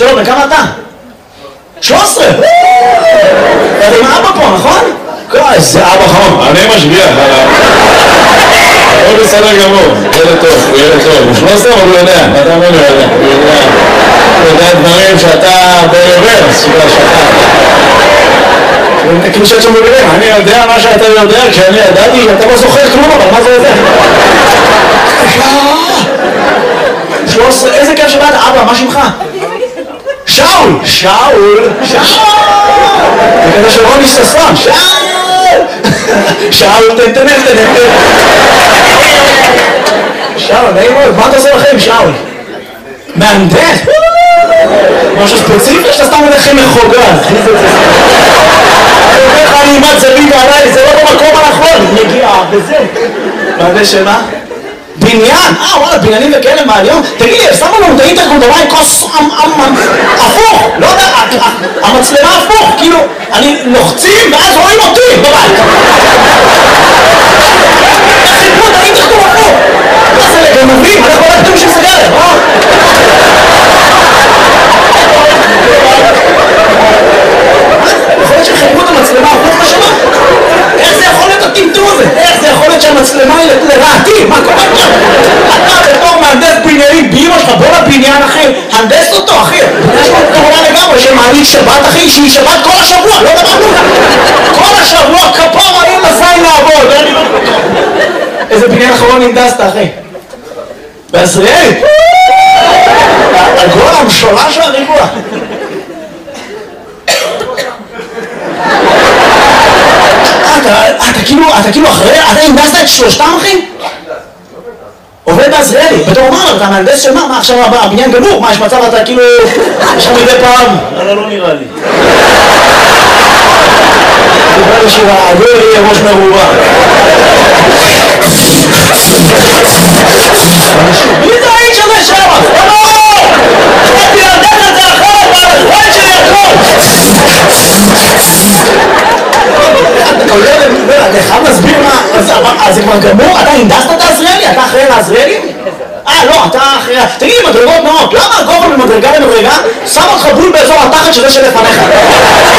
שלום, וכמה אתה? 13! אתה עם אבא פה, נכון? איזה אבא חום. אני משגיח עליו. הוא בסדר גמור, ילד טוב, הוא ילד טוב. הוא 13 אבל הוא יודע, אתה אומר הוא יודע. הוא יודע דברים שאתה ברוורס, כאילו שאת שם בבירים, אני יודע מה שאתה יודע, כשאני ידעתי, אתה לא זוכר כלום, אבל מה זה יודע? 13, איזה כיף שבאת, אבא, מה שמך? שאול! שאול! זה כזה של רוני ששון, שאול! שאול, תנתנן. שאול, נעים מאוד, מה אתה עושה לכם, שאול? מהנדס? משהו ספציפי שאתה סתם הולכם מחוגג. אני אומר לך, אני אימת זווית עליי, זה לא במקום הנכון, נגיע, וזה. מהנדס שמה? בניין? וואלה, בניינים וכאלה מהיום? תגיד לי, שמו לנו את האינטרקום דבר עם כוס הפוך, לא יודע, המצלמה הפוך, כאילו, אני לוחצים ואז רואים אותי בבית. איך חיפרו את האינטרקום הפוך? מה זה לגנבים? אנחנו לא יודעים שזה גלם, יכול להיות שחיפרו את המצלמה הפוך בשמה? איך זה יכול להיות הטמטום הזה? איך זה יכול להיות שהמצלמה היא לרעתי? מה קורה עכשיו? אתה בתור מהנדס בניינים באמא שלך, בוא לבניין אחי, הנדס אותו אחי. יש פה קורונה לגמרי שמעלית שבת אחי, שהיא שבת כל השבוע, לא דבר כלום. כל השבוע כפרה אין לזין לעבוד. איזה בניין אחרון הנדסת אחי? בעזריאלי? הגול המשולש והריבוע. אתה כאילו אחרי, אתה הנדסת את שלושתם אחי? עובד בעזריאלי, בתור אומר, אתה מהנדס של מה עכשיו הבניין גמור? מה יש מצב אתה כאילו, יש לך מדי פעם? לא נראה לי. דיבר לי שהעגול יהיה ראש מרובה. מי זה האיש הזה שם? לא! חייתי להנדס את זה אחרת, והזמן שלי הכל! אתה חייב להסביר מה, אז זה כבר גמור? אתה הנדסת את העזריאלי? אתה אחראי לעזריאלי? לא, אתה אחראי... תגיד לי, מדרגות נאות, למה הגובה ממדרגה למדרגה שם אותך בול באזור התחת שזה שלפניך?